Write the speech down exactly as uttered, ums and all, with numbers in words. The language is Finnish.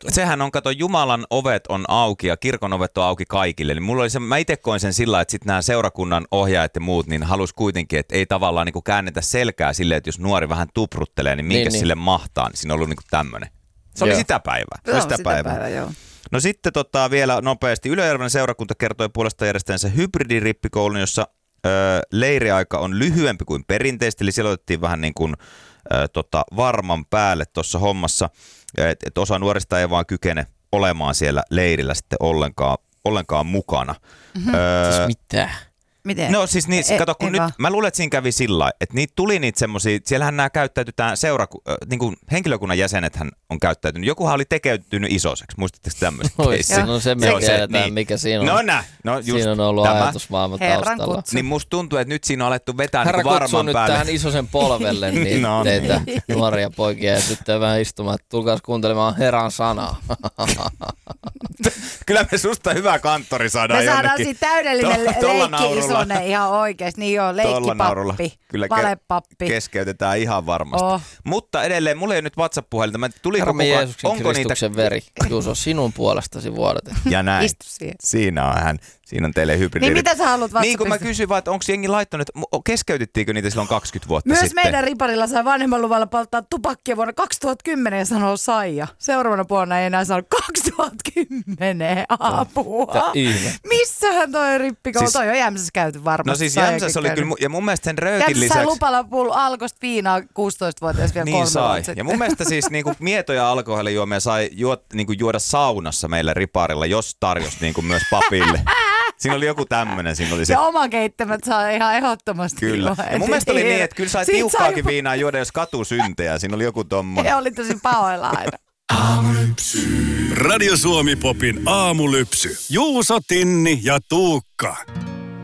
sehän on, kato, Jumalan ovet on auki ja kirkon ovet on auki kaikille. Eli mulla oli se, mä itse koin sen sillä, että sitten nämä seurakunnan ohjaajat ja muut, niin halus kuitenkin, että ei tavallaan niin kuin käännetä selkää silleen, että jos nuori vähän tupruttelee, niin minkä niin, sille niin. mahtaa, niin siinä on ollut niin kuin tämmöinen. Se oli joo. sitä päivää. Se oli sitä, sitä päivää. päivää joo. No sitten tota, vielä nopeasti. Ylöjärven seurakunta kertoi puolesta järjestänsä hybridirippikoulun, jossa ö, leiriaika on lyhyempi kuin perinteisesti. Eli siellä otettiin vähän niin kuin ö, tota, varman päälle tuossa hommassa, että et osa nuorista ei vaan kykene olemaan siellä leirillä sitten ollenkaan, ollenkaan mukana. Mm-hmm. Öö, siis mitä? Miten? No siis niin, e, kato, kun nyt, mä luulen, että siinä kävi sillä lailla, että niitä tuli niitä semmosia, siellähän nämä käyttäytytään seuraku, äh, niin kuin henkilökunnan jäsenethän on käyttäytynyt, jokuhan oli tekeytynyt isoseksi, muistatteko tämmöistä keissiä? No se me tiedetään, niin. mikä siinä on. No nä, no just siinä on ollut tämä ajatusmaailman taustalla. Niin musta tuntuu, että nyt siinä on alettu vetää Herra niin kuin varman nyt päälle. tähän isosen polvelle niin no, teitä niin. nuoria poikia ja tyttöjä vähän istumaan, että tulkaas kuuntelemaan Herran sanaa. Kyllä me susta hyvä kanttori saadaan jonnekin. Me saadaan jonnekin. siitä täydellinen leikki-isonen ihan oikeesti. Niin joo, leikkipappi, valepappi. Keskeytetään ihan varmasti. Oh. Mutta edelleen, mulla ei ole nyt WhatsApp-puhelinta. Mä tuliko Herramme kukaan, Jeesuksen onko Kristuksen niitä... veri. Juuso, sinun puolestasi vuodatettu. Ja näin. Istu siihen. Siinä on hän. Siinä on teille hybridi. Niin mitä sä haluat WhatsAppista? Niin kun mä kysyin vaan, että onko jengi laittanut, keskeytettiinkö niitä silloin kaksikymmentä vuotta Myös sitten? Myös meidän riparilla sai vanhemman luvalla polttaa tupakkia vuonna kaksituhattakymmenen ja sanoo Saija. Seuraavana vuonna ei enää saanut kaksituhattakymmenen apua. Missähän toi rippikoulu? Siis, toi on Jämsässä käyty varmasti. No siis Jämsässä oli kyllä, ja mun mielestä sen röökin Jämsässä lisäksi... sai lupalla pullo alkosta viinaa kuusitoistavuotias vielä niin kolme sai. vuotta. Ja mun mielestä siis niinku mietoja alkoholijuomia sai juot, niinku juoda saunassa meillä riparilla, jos tarjosi niinku myös papille. Siinä oli joku tämmönen. Siinä oli se... Ja oma keittämät saa ihan ehdottomasti. Kyllä. Juo. Ja mun mielestä oli niin, että kyllä sai Siitä tiukkaakin sai... viinaa juoda, jos katusyntejä. Siinä oli joku tommonen. Ja oli tosi pahoilla aina. Aamulypsy. Radio Suomi Popin aamulypsy. Juuso, Tinni ja Tuukka.